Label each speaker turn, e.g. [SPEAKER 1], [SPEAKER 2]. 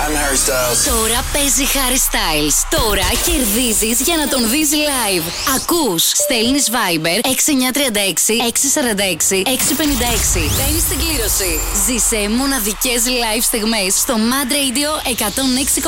[SPEAKER 1] I'm Harry Styles.
[SPEAKER 2] Τώρα παίζει Harry Styles. Τώρα κερδίζεις για να τον δεις live. Ακούς, στέλνεις Viber 6936 646 656. Μπαίνεις στην κλήρωση. Ζήσε μοναδικές live στιγμές στο Mad Radio 106,6.